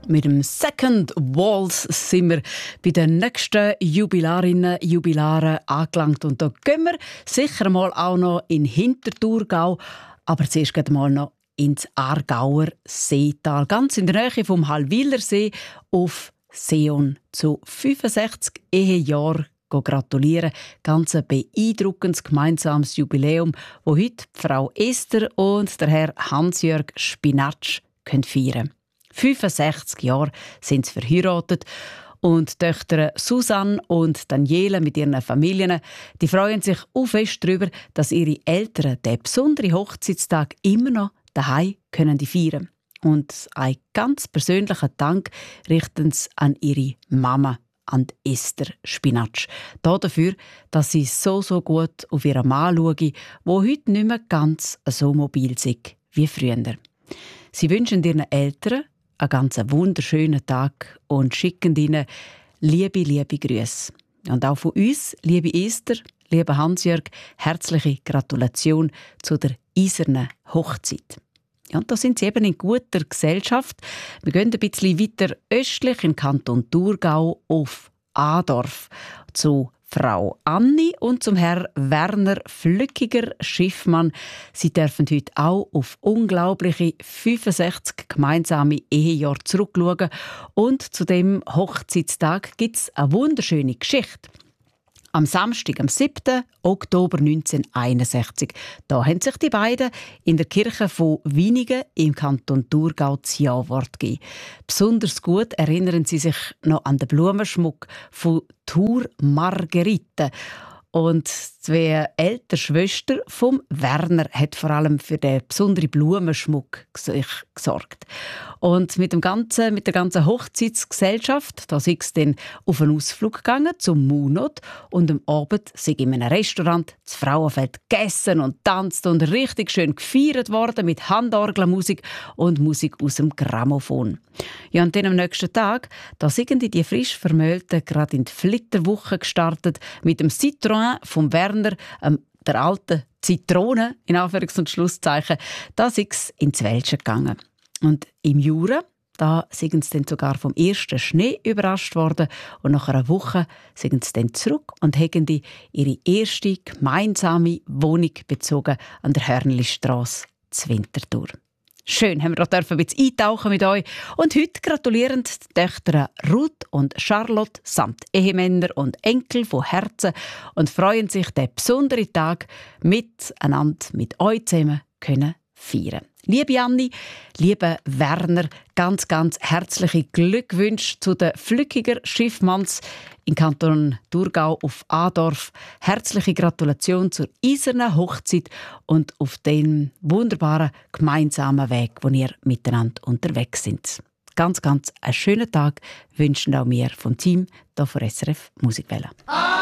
Mit dem Second Waltz sind wir bei den nächsten Jubilarinnen und Jubilaren angelangt. Und da gehen wir sicher mal auch noch in Hinterthurgau, aber zuerst gehen wir mal noch ins Aargauer Seetal. Ganz in der Nähe vom Hallwilersee auf Seon zu 65 Ehejahren gratulieren. Ganz ein beeindruckendes gemeinsames Jubiläum, wo heute Frau Esther und der Herr Hans-Jörg Spinatsch feiern können. 65 Jahre sind sie verheiratet und die Töchter Susanne und Daniela mit ihren Familien, die freuen sich auch fest darüber, dass ihre Eltern den besonderen Hochzeitstag immer noch daheim feiern können. Und einen ganz persönlichen Dank richten sie an ihre Mama, an Esther Spinatsch. Dafür, dass sie so gut auf ihren Mann schauen, der heute nicht mehr ganz so mobil ist wie früher. Sie wünschen ihren Eltern einen ganz wunderschönen Tag und schicken ihnen liebe Grüße. Und auch von uns, liebe Esther, lieber Hans-Jörg, herzliche Gratulation zu der eisernen Hochzeit. Ja, und da sind sie eben in guter Gesellschaft. Wir gehen ein bisschen weiter östlich in Kanton Thurgau auf Adorf zu Frau Anni und zum Herrn Werner Flückiger Schiffmann. Sie dürfen heute auch auf unglaubliche 65 gemeinsame Ehejahre zurückschauen. Und zu dem Hochzeitstag gibt es eine wunderschöne Geschichte. Am Samstag, am 7. Oktober 1961, da haben sich die beiden in der Kirche von Winigen im Kanton Thurgau das Ja-Wort gegeben. Besonders gut erinnern sie sich noch an den Blumenschmuck von Thur Margerite. Und die ältere Schwester vom Werner hat vor allem für den besonderen Blumenschmuck gesorgt. Und mit der ganzen Hochzeitsgesellschaft, da sind sie dann auf einen Ausflug gegangen zum Munot und am Abend sind in einem Restaurant das Frauenfeld gegessen und tanzt und richtig schön gefeiert worden mit Handorgelmusik und Musik aus dem Grammophon. Ja, und dann am nächsten Tag, da sind die frisch Vermählten gerade in die Flitterwoche gestartet mit dem Citroën vom Werner, der alten Zitrone, in Anführungs- und Schlusszeichen, da sind sie ins Wäldchen gegangen. Und im Jura, da sind sie dann sogar vom ersten Schnee überrascht worden und nach einer Woche sind sie dann zurück und haben ihre erste gemeinsame Wohnung bezogen an der Hörnlistrasse zu Winterthur. Schön, haben wir da ein bisschen eintauchen mit euch. Und heute gratulieren die Töchter Ruth und Charlotte samt Ehemänner und Enkel von Herzen und freuen sich, den besonderen Tag miteinander mit euch zusammen können feiern. Liebe Anni, lieber Werner, ganz herzliche Glückwünsche zu den Flückiger Schiffmanns im Kanton Thurgau auf Adorf. Herzliche Gratulation zur eisernen Hochzeit und auf den wunderbaren gemeinsamen Weg, wo ihr miteinander unterwegs sind. Ganz einen schönen Tag wünschen auch wir vom Team hier von SRF Musikwelle.